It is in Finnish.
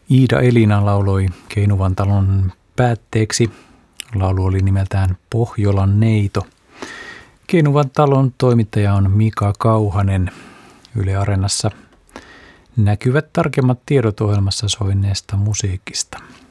Iida Elina lauloi Keinuvan talon päätteeksi. Laulu oli nimeltään Pohjolan neito. Keinuvan talon toimittaja on Mika Kauhanen. Yle Areenassa näkyvät tarkemmat tiedot ohjelmassa soineesta musiikista.